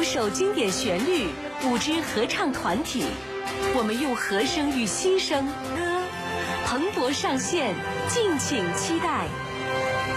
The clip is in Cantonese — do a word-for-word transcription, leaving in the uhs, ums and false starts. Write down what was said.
首经典旋律，五支合唱团体，我们用和声与新声歌蓬勃上线，敬请期待。